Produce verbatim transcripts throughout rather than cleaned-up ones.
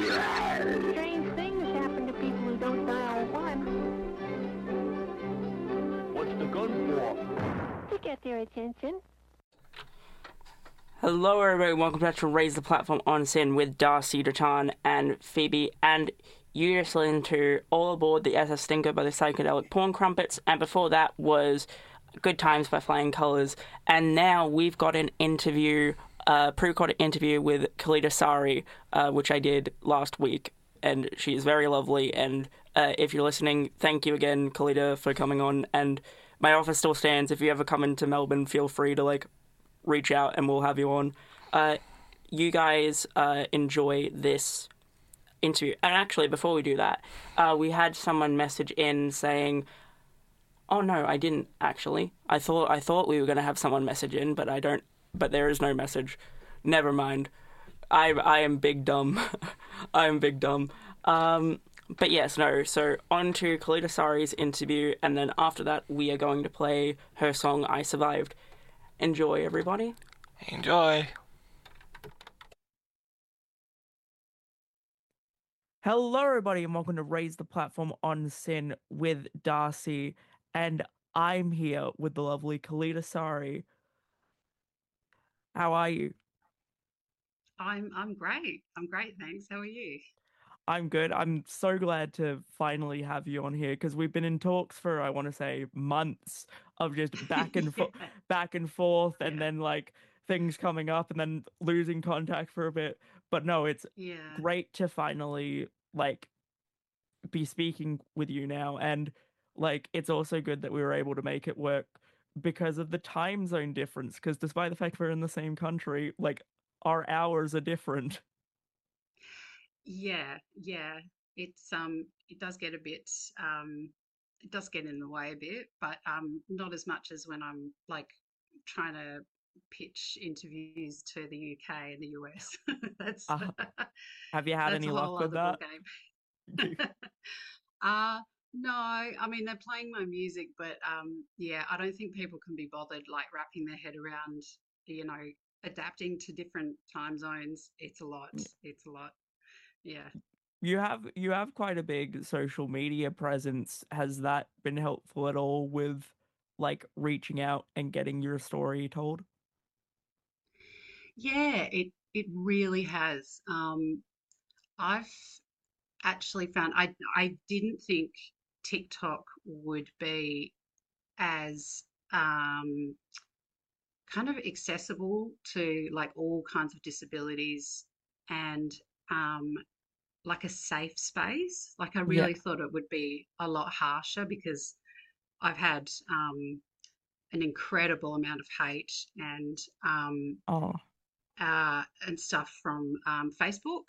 Strange things happen to people who don't dial one. What's the gun for? To get their attention. Hello everybody, welcome back to Raise the Platform on Sin with Darcy, Datan, and Phoebe, and you just listened to All Aboard the S S Stinker by the Psychedelic Porn Crumpets, and before that was Good Times by Flying Colours, and now we've got an interview, a pre-recorded interview with Khalida Sari, uh, which I did last week, and she is very lovely, and uh, if you're listening, thank you again, Khalida, for coming on, and my offer still stands. If you ever come into Melbourne, feel free to, like, reach out and we'll have you on. Uh, you guys uh, enjoy this interview. And actually, before we do that, uh, we had someone message in saying, oh no, I didn't actually. I thought I thought we were going to have someone message in, but I don't, but there is no message. Never mind. I, I am big dumb. I am big dumb. Um, but yes, no, so on to Khalida Sari's interview, and then after that we are going to play her song, I Survived. Enjoy, everybody. Enjoy. Hello, everybody, and welcome to Raise the Platform on Sin with Darcy. And I'm here with the lovely Khalida Sari. How are you? I'm I'm great. I'm great, thanks. How are you? I'm good. I'm so glad to finally have you on here because we've been in talks for, I want to say, months of just back and fo- Yeah. back and forth, and Yeah. then like things coming up, and then losing contact for a bit. But no, it's Yeah. great to finally like be speaking with you now, and like it's also good that we were able to make it work because of the time zone difference. Because despite the fact we're in the same country, like our hours are different. Yeah, yeah. It's um it does get a bit um it does get in the way a bit, but um not as much as when I'm like trying to pitch interviews to the U K and the U S. That's Uh, have you had that's any a luck whole with other ball that? game. Uh no, I mean they're playing my music, but um yeah, I don't think people can be bothered like wrapping their head around, you know, adapting to different time zones. It's a lot. It's a lot. Yeah. You have you have quite a big social media presence. Has that been helpful at all with like reaching out and getting your story told? Yeah, it it really has. Um I've actually found I I didn't think TikTok would be as um kind of accessible to like all kinds of disabilities and um like a safe space. Like I Yeah. really thought it would be a lot harsher because I've had um an incredible amount of hate and um Oh. uh and stuff from um Facebook.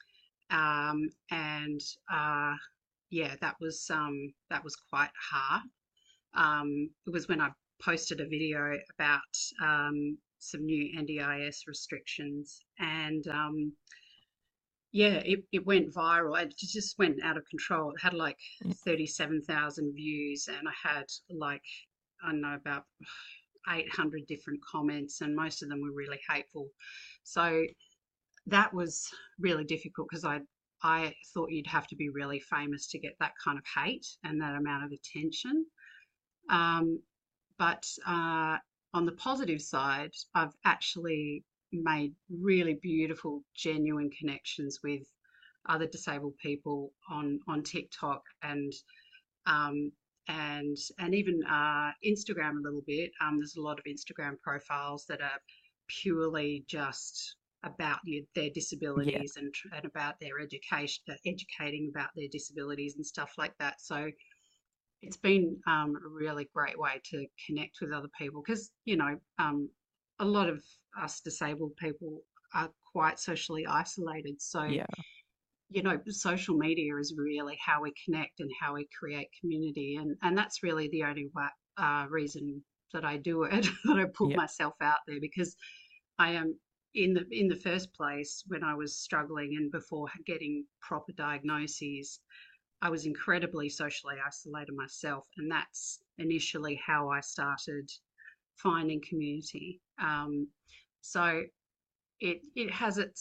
Um and uh yeah, that was um that was quite hard. Um, it was when I posted a video about um, some new N D I S restrictions, and um, yeah, it, it went viral. It just went out of control. It had like Mm. thirty-seven thousand views, and I had like, I don't know, about eight hundred different comments, and most of them were really hateful. So that was really difficult because I I thought you'd have to be really famous to get that kind of hate and that amount of attention. Um, but uh, on the positive side, I've actually made really beautiful, genuine connections with other disabled people on on TikTok and um, and and even uh, Instagram a little bit. Um, there's a lot of Instagram profiles that are purely just about your, their Yeah. disabilities and, and about their education, educating about their disabilities and stuff like that. So it's been um, a really great way to connect with other people because, you know, um, a lot of us disabled people are quite socially isolated. So, Yeah. you know, social media is really how we connect and how we create community. And, and that's really the only wa- uh, reason that I do it, that I put Yeah. myself out there because I am in the in the first place when I was struggling and before getting proper diagnoses. I was incredibly socially isolated myself, and that's initially how I started finding community. Um, so it it has its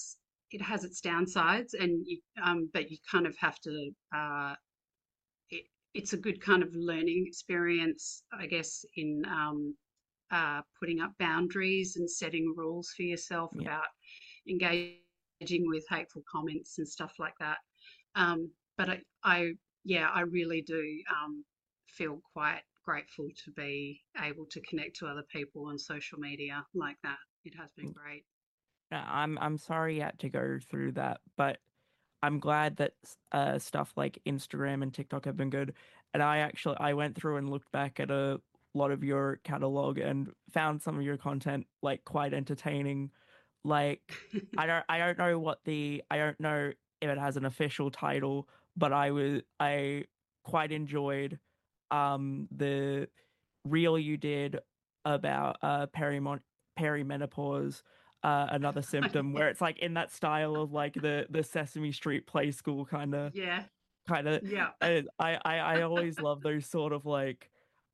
it has its downsides, and you, um, but you kind of have to. Uh, it, it's a good kind of learning experience, I guess, in um, uh, putting up boundaries and setting rules for yourself Yeah. about engaging with hateful comments and stuff like that. Um, but I, I, yeah, I really do um, feel quite grateful to be able to connect to other people on social media like that. It has been great. Uh, I'm I'm sorry you had to go through that, but I'm glad that uh, stuff like Instagram and TikTok have been good. And I actually I went through and looked back at a lot of your catalog and found some of your content like quite entertaining. Like I don't I don't know what the I don't know if it has an official title, but I was I quite enjoyed um the reel you did about uh perimon perimenopause, uh another Oh, symptom, yeah, where it's like in that style of like the the Sesame Street play school kind of yeah, kind of yeah. and I, I I always love those sort of like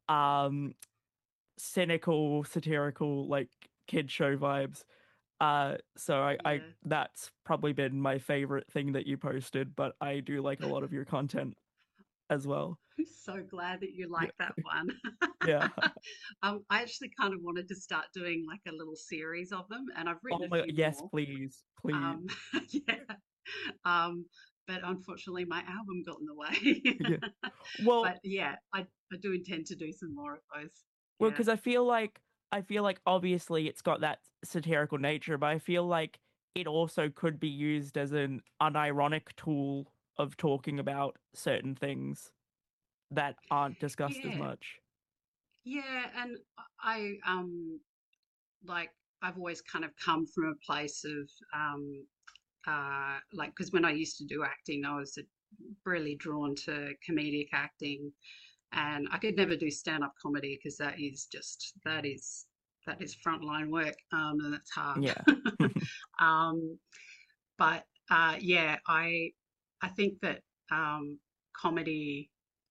um cynical satirical like kid show vibes. Uh, so I, I Yeah. that's probably been my favorite thing that you posted, but I do like a lot of your content as well. I'm so glad that you Yeah, like that one. yeah. um, I actually kind of wanted to start doing like a little series of them, and I've written Oh a my, few yes, more. please, please. Um, yeah. Um, but unfortunately, my album got in the way. Yeah. Well, But yeah, I, I do intend to do some more of those. well, Yeah. because I feel like I feel like obviously it's got that satirical nature, but I feel like it also could be used as an unironic tool of talking about certain things that aren't discussed as Yeah. much. Yeah. And I, um, like, I've always kind of come from a place of, um, uh, like, because when I used to do acting, I was really drawn to comedic acting, and I could never do stand-up comedy because that is just that is that is frontline work, um, and that's hard. Yeah. um, but uh, yeah, I I think that um, comedy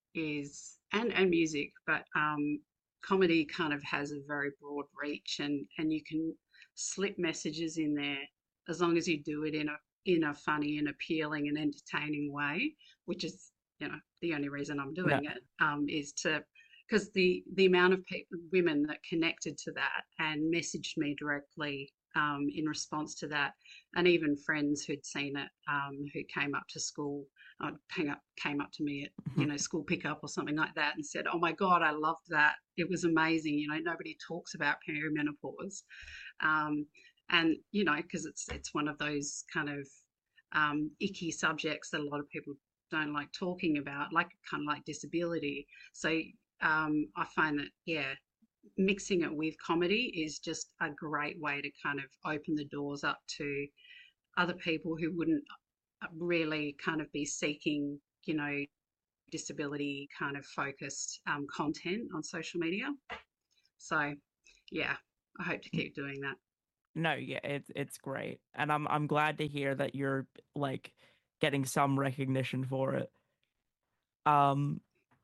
is and and music, but um, comedy kind of has a very broad reach, and and you can slip messages in there as long as you do it in a in a funny and appealing and entertaining way, which is you know the only reason I'm No. doing it um, is to because the the amount of people women that connected to that and messaged me directly um, in response to that, and even friends who'd seen it um, who came up to school uh, came up came up to me at you know school pickup or something like that and said, "Oh my God, I loved that. It was amazing. You know, nobody talks about perimenopause." Um, and you know, because it's it's one of those kind of um, icky subjects that a lot of people don't like talking about, like kind of like disability. So um, I find that yeah, mixing it with comedy is just a great way to kind of open the doors up to other people who wouldn't really kind of be seeking, you know, disability kind of focused um, content on social media. So, yeah, I hope to keep doing that. No, yeah, it's it's great. And I'm I'm glad to hear that you're like getting some recognition for it. Um,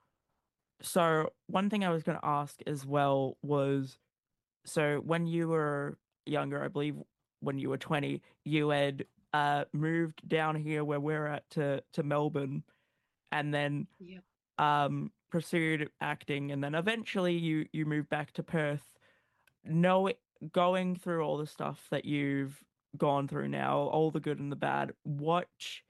so one thing I was going to ask as well was, so when you were younger, I believe when you were twenty, you had uh moved down here where we're at to to Melbourne, and then Yeah. um pursued acting, and then eventually you you moved back to Perth. Know Going through all the stuff that you've gone through now, all the good and the bad, what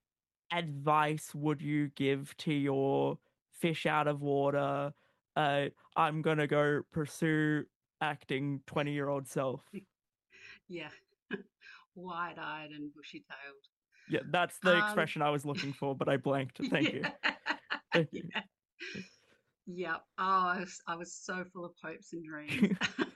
advice would you give to your fish out of water, uh, I'm gonna go pursue acting twenty year old self? Yeah. Wide eyed and bushy tailed. Yeah, that's the Um, expression I was looking for, but I blanked. Thank you. yeah. Thank you. Yeah. Yeah. Oh, I was, I was so full of hopes and dreams.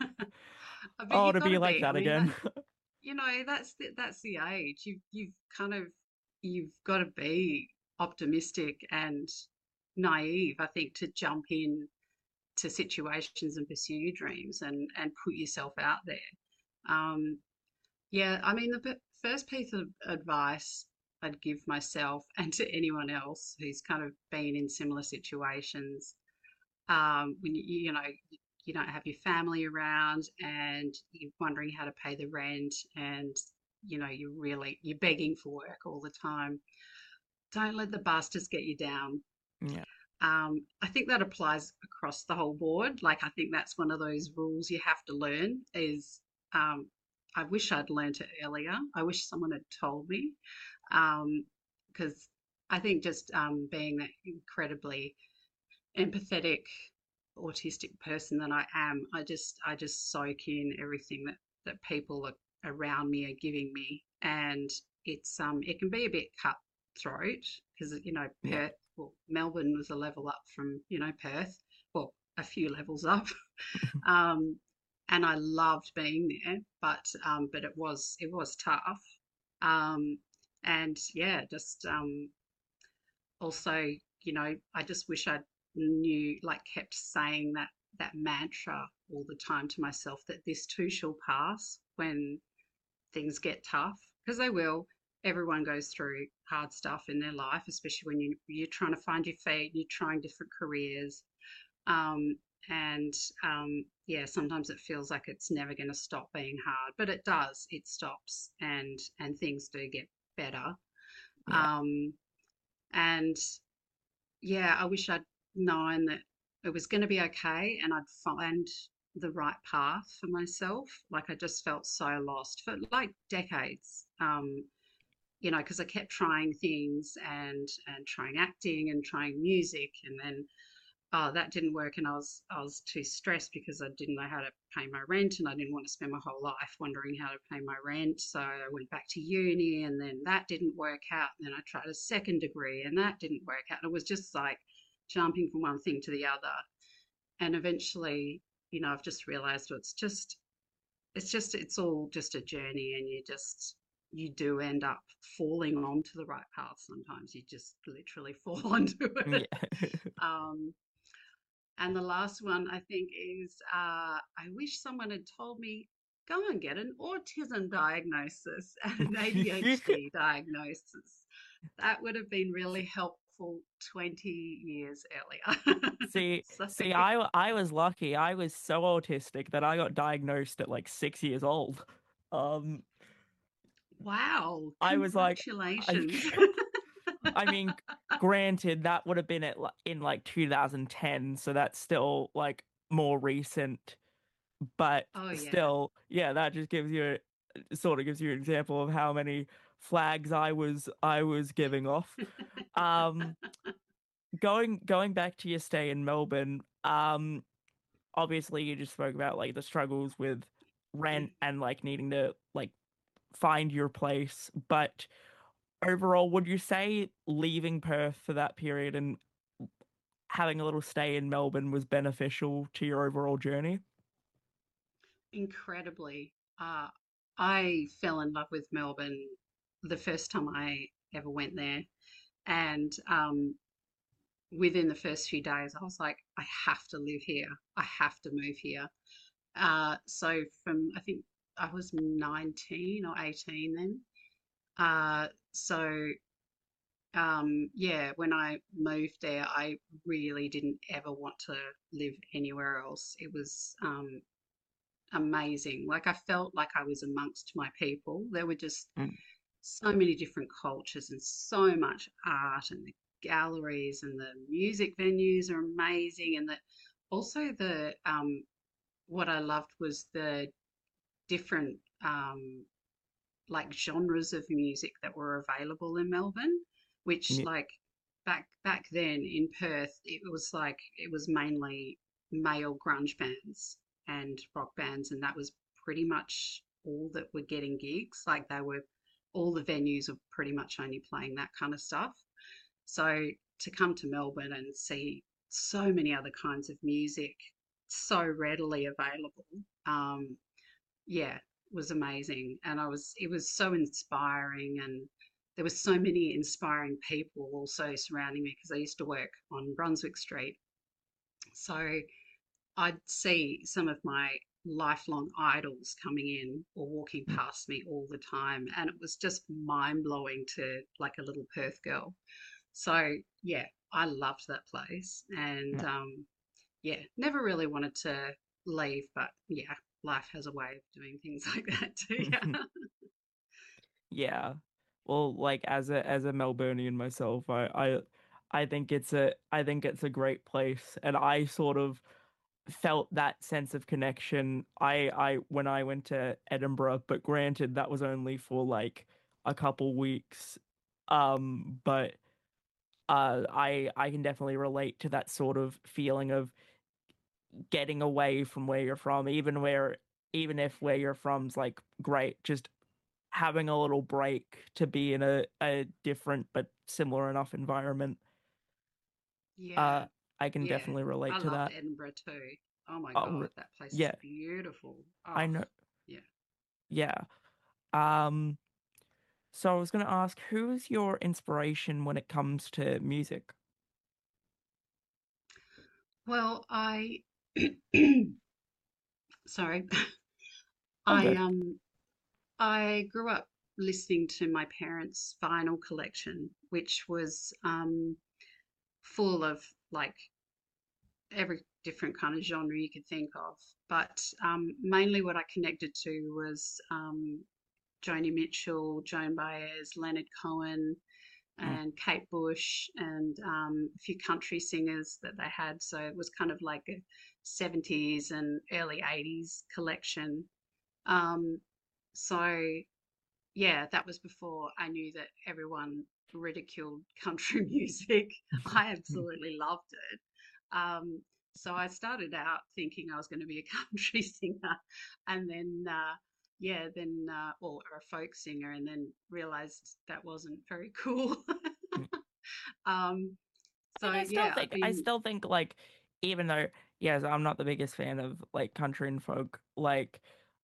But Oh, you've to got be to like be. I that mean, that, again. you know, that's the, that's the age. You've you've kind of you've got to be optimistic and naive, I think, to jump in to situations and pursue your dreams and and put yourself out there. Um, yeah, I mean, the b- first piece of advice I'd give myself and to anyone else who's kind of been in similar situations, um, when you, you know you don't have your family around and you're wondering how to pay the rent and you know, you're really, you're begging for work all the time. Don't let the bastards get you down. Yeah. Um, I think that applies across the whole board. Like, I think that's one of those rules you have to learn is, um, I wish I'd learned it earlier. I wish someone had told me. Um, because I think just um, being that incredibly empathetic, autistic person that I am, I just I just soak in everything that that people are, around me are giving me, and it's um it can be a bit cutthroat because you know Yeah. Perth, well, Melbourne was a level up from you know Perth, well, a few levels up, um, and I loved being there, but um, but it was it was tough, um, and yeah, just um, also, you know, I just wish I knew, like, kept saying that that mantra all the time to myself that this too shall pass when things get tough, because they will. Everyone goes through hard stuff in their life, especially when you, you're trying to find your feet, you're trying different careers. Um, and um, yeah, sometimes it feels like it's never going to stop being hard, but it does. It stops, and and things do get better. Yeah. Um, and yeah, I wish I'd known that it was going to be okay and I'd find the right path for myself. Like, I just felt so lost for like decades. Um, you know, because I kept trying things and and trying acting and trying music, and then oh, that didn't work, and I was I was too stressed because I didn't know how to pay my rent, and I didn't want to spend my whole life wondering how to pay my rent. So I went back to uni, and then that didn't work out. And then I tried a second degree, and that didn't work out. And it was just like jumping from one thing to the other. And eventually, you know, I've just realised it's just it's just it's all just a journey, and you just you do end up falling onto the right path. Sometimes you just literally fall onto it. Yeah. Um, and the last one I think is uh, I wish someone had told me go and get an autism diagnosis and an A D H D diagnosis. That would have been really helpful twenty years earlier. See, So, see, I I was lucky. I was so autistic that I got diagnosed at like six years old. Um, wow, I was like, I, congratulations. I mean, granted, that would have been at li- in like two thousand ten, so that's still like more recent, but Oh, yeah. still, yeah, that just gives you sort of gives you an example of how many flags I was I was giving off. Um, going going back to your stay in Melbourne, um, obviously you just spoke about like the struggles with rent and like needing to like find your place, but overall, would you say leaving Perth for that period and having a little stay in Melbourne was beneficial to your overall journey? Incredibly. Uh, I fell in love with Melbourne the first time I ever went there. And um, within the first few days, I was like, I have to live here. I have to move here. Uh, so from, I think I was nineteen or eighteen then. Uh, so um, yeah, when I moved there, I really didn't ever want to live anywhere else. It was um, amazing. Like, I felt like I was amongst my people. There were just Mm. so many different cultures and so much art, and the galleries and the music venues are amazing. And that also the um, what I loved was the different um, like genres of music that were available in Melbourne, which Yeah. like back back then in Perth, it was like it was mainly male grunge bands and rock bands, and that was pretty much all that were getting gigs. Like, they were all the venues were pretty much only playing that kind of stuff. So to come to Melbourne and see so many other kinds of music so readily available, um, yeah, was amazing. And I was, it was so inspiring, and there were so many inspiring people also surrounding me because I used to work on Brunswick Street. So I'd see some of my lifelong idols coming in or walking Mm. past me all the time. And it was just mind blowing to like a little Perth girl. So yeah, I loved that place. And No. um, yeah, never really wanted to leave, but yeah, life has a way of doing things like that too. Yeah. Yeah. Well, like as a as a Melburnian myself, I I I think it's a I think it's a great place, and I sort of felt that sense of connection. I I when I went to Edinburgh, but granted that was only for like a couple weeks. Um, but uh I I can definitely relate to that sort of feeling of getting away from where you're from, even where even if where you're from's like great, just having a little break to be in a, a different but similar enough environment. Uh, Yeah, I can yeah. definitely relate I to loved that. Edinburgh too. Oh my Oh, re- God, that place is yeah, beautiful. I Oh, know. yeah. Yeah. Um, so I was gonna ask, who's your inspiration when it comes to music? Well, I sorry. Oh, I good. um I grew up listening to my parents' vinyl collection, which was um full of like every different kind of genre you could think of. But um, mainly what I connected to was um, Joni Mitchell, Joan Baez, Leonard Cohen, Mm. and Kate Bush, and um, a few country singers that they had. So it was kind of like a seventies and early eighties collection. Um, so yeah, that was before I knew that everyone ridiculed country music. I absolutely loved it. Um, so I started out thinking I was going to be a country singer, and then uh, yeah, then uh, or, or a folk singer, and then realized that wasn't very cool. um, I so mean, I still yeah, I've think I been still think like even though yes, I'm not the biggest fan of like country and folk, like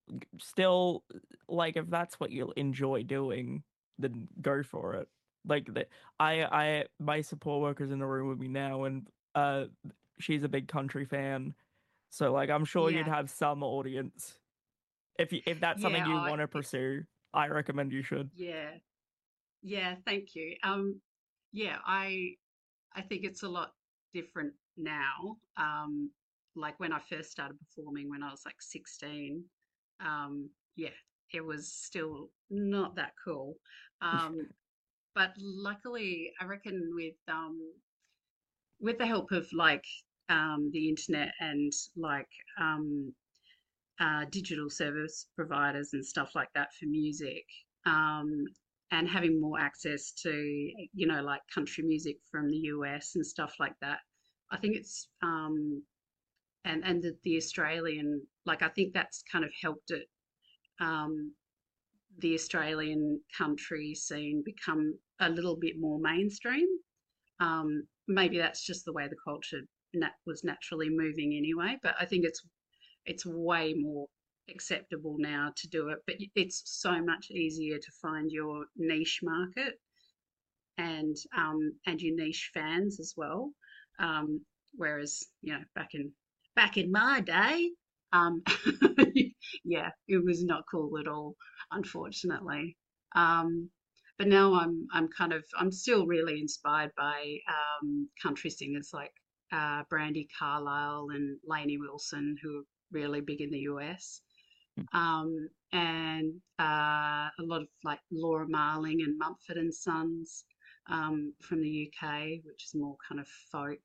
still like if that's what you enjoy doing, then go for it. Like the, I I my support worker's in the room with me now, and uh she's a big country fan. So like I'm sure you'd yeah, have some audience. If you, if that's something yeah, you I want to pursue, I recommend you should. yeah, yeah. Thank you. Um, yeah, I I think it's a lot different now. Um, like when I first started performing when I was like sixteen, um, yeah, it was still not that cool. Um, but luckily, I reckon with um, with the help of like um, the internet and like um, uh, digital service providers and stuff like that for music, um, and having more access to, you know, like country music from the U S and stuff like that. I think it's, um, and, and the, the Australian, like, I think that's kind of helped it, um, the Australian country scene become a little bit more mainstream. Um, maybe that's just the way the culture nat- was naturally moving anyway, but I think it's it's way more acceptable now to do it, but it's so much easier to find your niche market and um, and your niche fans as well. Um, whereas you know back in back in my day, um, yeah, it was not cool at all, unfortunately. Um, but now I'm I'm kind of I'm still really inspired by um, country singers like uh, Brandy Carlisle and Lainey Wilson, who are really big in the U S. Um, and uh, a lot of like Laura Marling and Mumford and Sons um, from the U K, which is more kind of folk.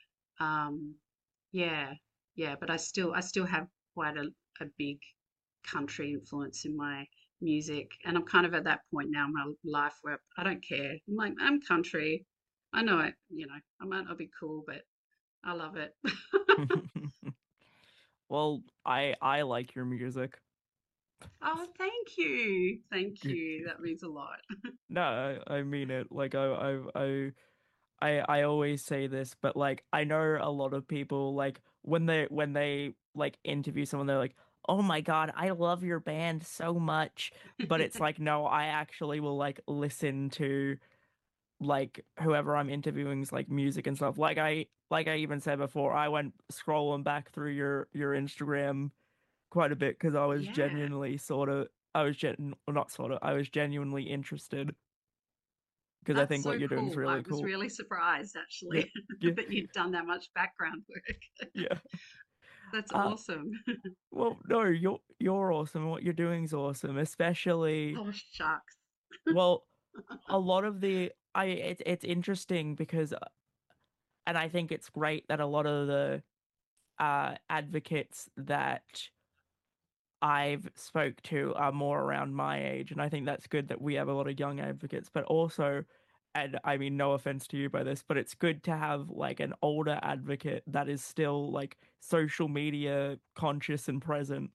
Um, yeah, yeah, but I still I still have quite a, a big country influence in my music, and I'm kind of at that point now in my life where I don't care. I'm like I'm country. I know it, you know, I might not be cool, but I love it. Well, I I like your music. Oh, thank you. Thank you. That means a lot. No, I, I mean it. Like I, I, I, I, I always say this, but like I know a lot of people like when they when they like interview someone, they're like, "Oh my God, I love your band so much," but it's like, no, I actually will like listen to like whoever I'm interviewing's like music and stuff. Like I, like I even said before, I went scrolling back through your your Instagram quite a bit because I was Yeah, genuinely sort of, I was gen, well, not sort of, I was genuinely interested because I that's think what so you're doing is cool. I really was cool. really surprised Yeah, actually yeah, that you'd done that much background work. yeah. That's Uh, awesome. well, no, you're you're awesome. What you're doing is awesome, especially Oh, shucks. Well, a lot of the I it's it's interesting because, uh, and I think it's great that a lot of the uh advocates that I've spoke to are more around my age, and I think that's good that we have a lot of young advocates, but also, and I mean no offense to you by this, but it's good to have like an older advocate that is still like social media conscious and present.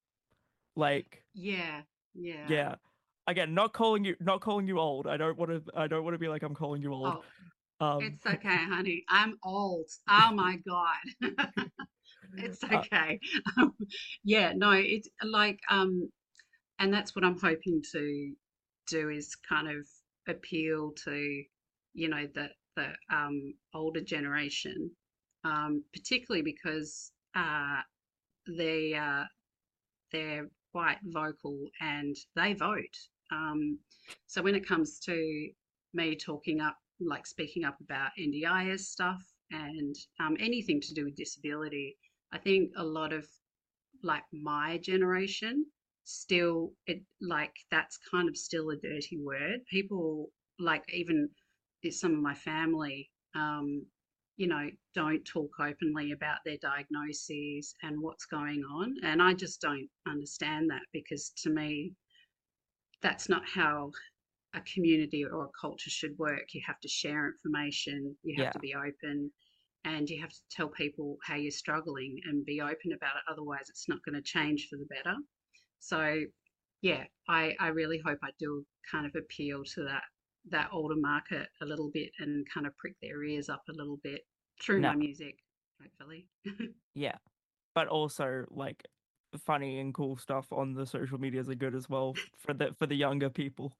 Like, Yeah, yeah. yeah. Again, not calling you not calling you old. I don't want to I don't want to be like I'm calling you old. Oh, Um it's okay, honey. I'm old. Oh my God. It's uh, okay. Um, yeah, no, it's like, um, and that's what I'm hoping to do is kind of appeal to, you know, the the um, older generation, um, particularly because uh, they uh, they're quite vocal and they vote. Um, so when it comes to me talking up, like speaking up about N D I S stuff and um, anything to do with disability, I think a lot of like my generation still it like that's kind of still a dirty word. People like even some of my family um you know don't talk openly about their diagnoses and what's going on, and I just don't understand that because to me that's not how a community or a culture should work. You have to share information, you have yeah. to be open, and you have to tell people how you're struggling and be open about it. Otherwise, it's not going to change for the better. So, yeah, I, I really hope I do kind of appeal to that that older market a little bit and kind of prick their ears up a little bit through No. my music, hopefully. Yeah. But also like funny and cool stuff on the social medias are good as well for the for the younger people.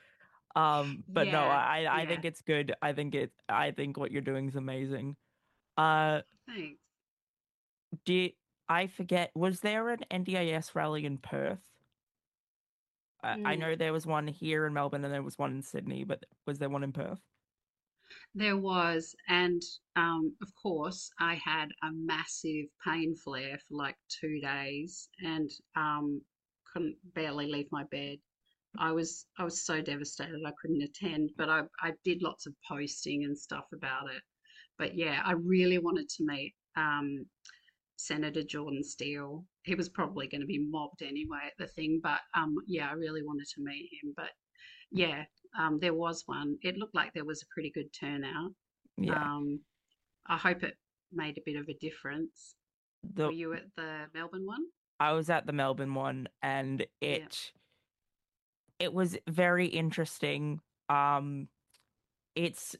Um, but no, Yeah, I I yeah. think it's good. I think it I think what you're doing is amazing. Uh, Thanks. did I forget? Was there an N D I S rally in Perth? I, I Mm. know there was one here in Melbourne and there was one in Sydney, but was there one in Perth? There was, and um, of course, I had a massive pain flare for like two days and um, couldn't barely leave my bed. I was I was so devastated I couldn't attend, but I, I did lots of posting and stuff about it. But yeah, I really wanted to meet um, Senator Jordan Steele. He was probably going to be mobbed anyway at the thing, but um, yeah, I really wanted to meet him. But yeah, um, there was one. It looked like there was a pretty good turnout. Yeah. Um, I hope it made a bit of a difference. Were The you at the Melbourne one? I was at the Melbourne one and Yeah. it it was very interesting. Um, it's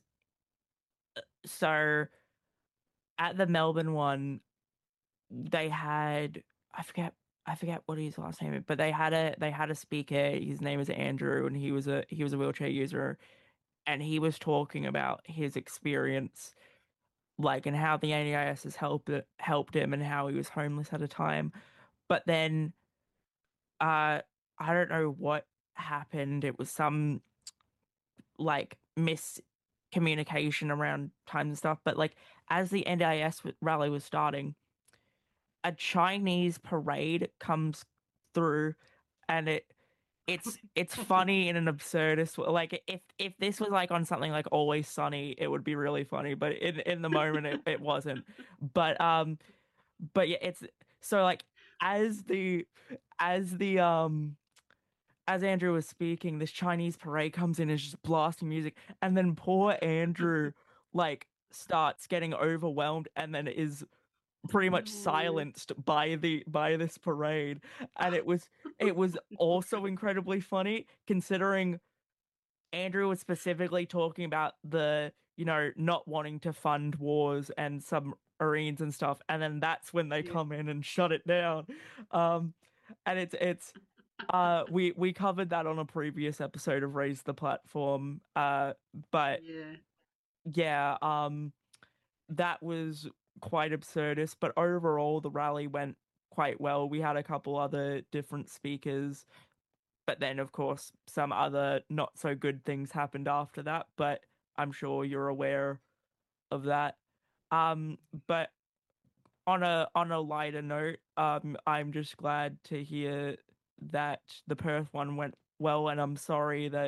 so at the Melbourne one, they had I forget I forget what his last name is, but they had a they had a speaker. His name is Andrew, and he was a he was a wheelchair user, and he was talking about his experience, like and how the N D I S has helped it, helped him, and how he was homeless at a time. But then, uh, I don't know what happened. It was some like miscommunication around time and stuff. But like as the N D I S rally was starting, a Chinese parade comes through, and it it's it's funny in an absurdist way. Like if if this was like on something like Always Sunny, it would be really funny. But in in the moment, it, it wasn't. But um, but yeah, it's so like as the as the um as Andrew was speaking, this Chinese parade comes in and is just blasting music, and then poor Andrew like starts getting overwhelmed and then is pretty much Oh, silenced by the by this parade, and it was it was also incredibly funny considering Andrew was specifically talking about the you know not wanting to fund wars and submarines and stuff, and then that's when they yeah, come in and shut it down. um and it's it's uh we we covered that on a previous episode of Raise the Platform, uh but yeah. yeah, um that was quite absurdist, but overall the rally went quite well. We had a couple other different speakers, but then of course some other not so good things happened after that, but I'm sure you're aware of that. Um, but on a on a lighter note, um, I'm just glad to hear that the Perth one went well, and I'm sorry that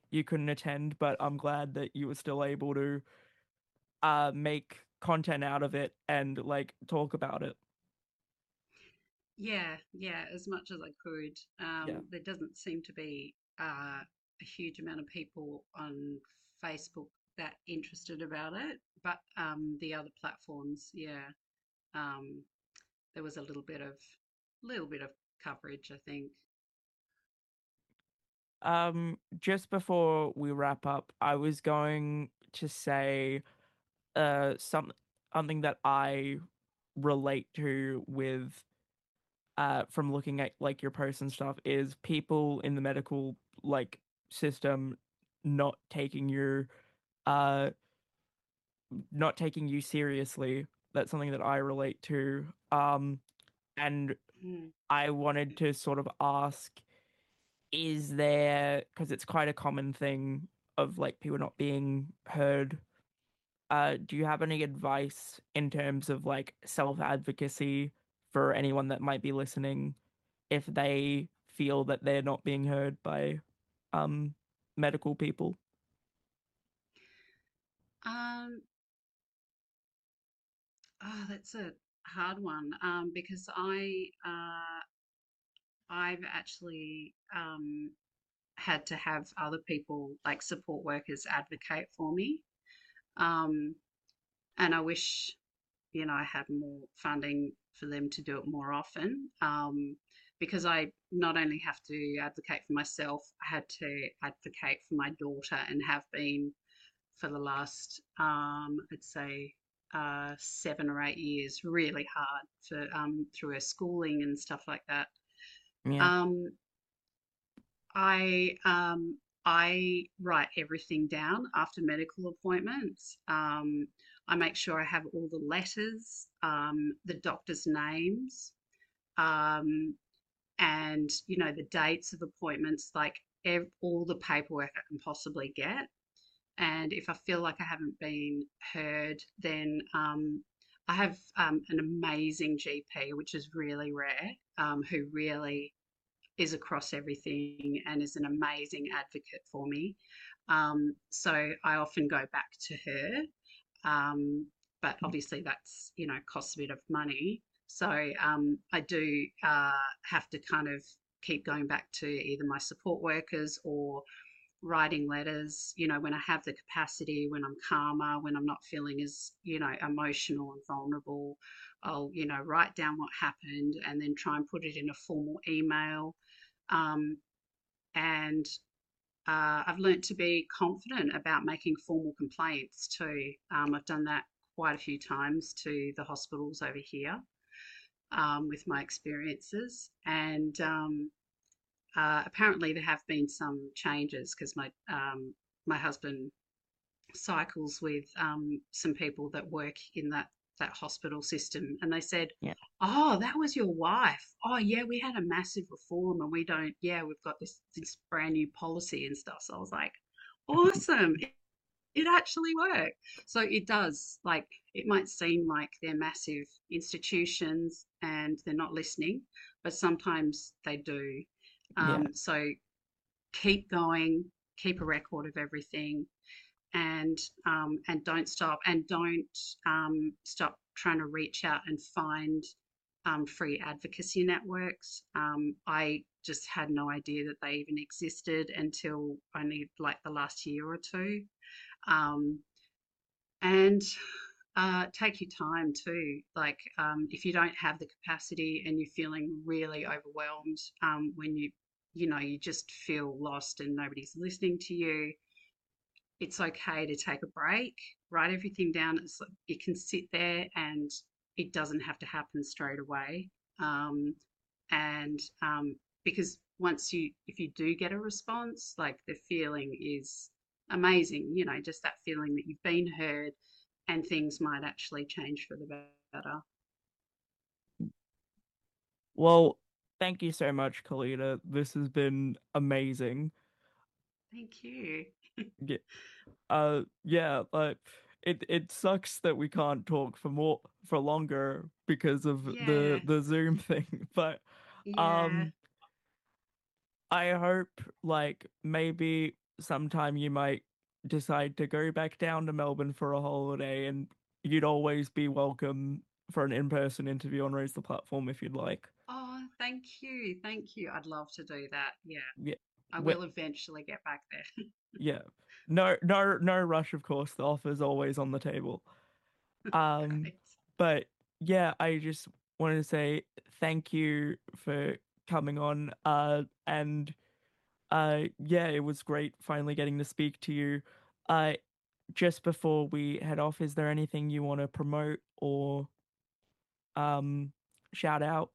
you couldn't attend, but I'm glad that you were still able to uh make content out of it and like talk about it. Yeah, yeah, as much as I could. Yeah. Um, there doesn't seem to be uh, a huge amount of people on Facebook that interested about it, but um, the other platforms, yeah, um, there was a little bit of little bit of coverage, I think. Um, just before we wrap up, I was going to say uh some something that I relate to with uh from looking at like your posts and stuff is people in the medical like system not taking your uh not taking you seriously. That's something that I relate to. Um, and Mm. I wanted to sort of ask, is there, because it's quite a common thing of like people not being heard. Uh, do you have any advice in terms of like self advocacy for anyone that might be listening if they feel that they're not being heard by um medical people? Um, oh, that's a hard one um, because I uh, I've actually um, had to have other people like support workers advocate for me. Um, and I wish, you know, I had more funding for them to do it more often. Um, because I not only have to advocate for myself, I had to advocate for my daughter and have been for the last, um, I'd say, uh, seven or eight years, really hard for um, through her schooling and stuff like that. Yeah. Um, I um, I write everything down after medical appointments. Um, I make sure I have all the letters, um, the doctor's names, um, and you know the dates of appointments, like ev- all the paperwork I can possibly get. And if I feel like I haven't been heard, then um, I have um, an amazing G P, which is really rare, um, who really is across everything and is an amazing advocate for me. Um, so I often go back to her, um, but obviously that's you know costs a bit of money. So um, I do uh, have to kind of keep going back to either my support workers or writing letters. You know, when I have the capacity, when I'm calmer, when I'm not feeling as you know emotional and vulnerable, I'll you know write down what happened and then try and put it in a formal email um, and uh, I've learnt to be confident about making formal complaints too. Um, I've done that quite a few times to the hospitals over here um, with my experiences. And um, uh, apparently there have been some changes because my um, my husband cycles with um, some people that work in that that hospital system, and they said, Yeah. "Oh, that was your wife. Oh, yeah, we had a massive reform, and we don't. Yeah, we've got this this brand new policy and stuff." So I was like, "Awesome! It, it actually worked." So it does. Like it might seem like they're massive institutions and they're not listening, but sometimes they do. Yeah. Um, so keep going, keep a record of everything and um, and don't stop and don't um, stop trying to reach out and find um, free advocacy networks. Um, I just had no idea that they even existed until only like the last year or two. Um, and uh, take your time too. Like um, if you don't have the capacity and you're feeling really overwhelmed um, when you you know you just feel lost and nobody's listening to you, it's okay to take a break, write everything down. It's like you can sit there and it doesn't have to happen straight away. Um, and um, because once you, if you do get a response, like the feeling is amazing, you know, just that feeling that you've been heard and things might actually change for the better. Well, thank you so much, Kalita. This has been amazing. Thank you. Yeah. Uh, yeah, like it it sucks that we can't talk for more for longer because of Yeah, the the Zoom thing, but yeah. um I hope like maybe sometime you might decide to go back down to Melbourne for a holiday, and you'd always be welcome for an in-person interview on Raise the Platform if you'd like. Oh, thank you. Thank you. I'd love to do that. Yeah. Yeah. I we- will eventually get back there. Yeah. No, no, no rush, of course. The offer's always on the table. Um, Great. but yeah, I just wanted to say thank you for coming on. Uh, and uh, yeah, it was great finally getting to speak to you. Uh, just before we head off, is there anything you want to promote or um shout out?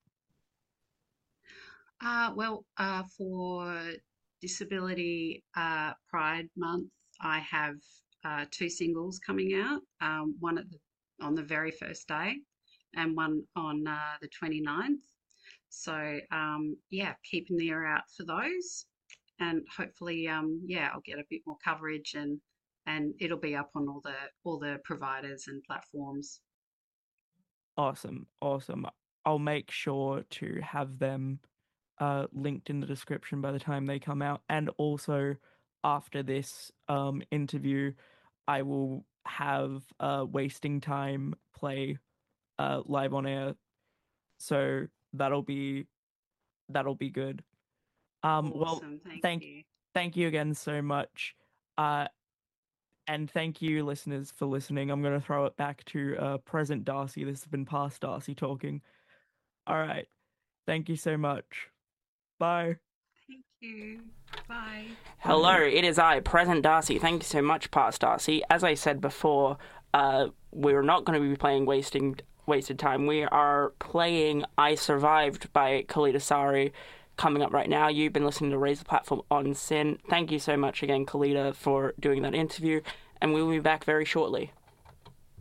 Uh, well, uh, for Disability uh, Pride Month, I have uh, two singles coming out. Um, one at the, on the very first day, and one on uh, the twenty-ninth. So um, yeah, keep an ear out for those, and hopefully, um, yeah, I'll get a bit more coverage, and and it'll be up on all the all the providers and platforms. Awesome, awesome. I'll make sure to have them uh, linked in the description by the time they come out. And also, after this um, interview, I will have uh, Wasting Time play uh, live on air. So that'll be that'll be good. Um, well, Awesome, thank, thank you. thank you again so much. Uh, and thank you, listeners, for listening. I'm going to throw it back to uh, present Darcy. This has been past Darcy talking. All right. Thank you so much. Bye. Thank you. Bye. Hello, it is I, present Darcy. Thank you so much, past Darcy. As I said before, uh, we're not going to be playing Wasting Wasted Time. We are playing I Survived by Khalida Sari coming up right now. You've been listening to Raise the Platform on SYN. Thank you so much again, Khalida, for doing that interview, and we'll be back very shortly.